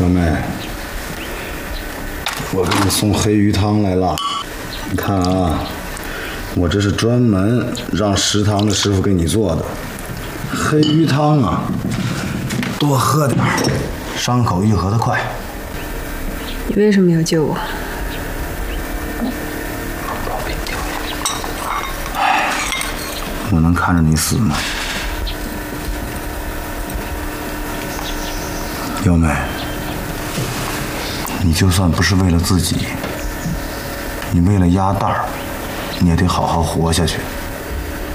小妹，我给你送黑鱼汤来了。你看啊，我这是专门让食堂的师傅给你做的黑鱼汤啊，多喝点，伤口愈合得快。 你为什么要救我？ 我能看着你死吗？优美，你就算不是为了自己，你为了鸭蛋儿，你也得好好活下去。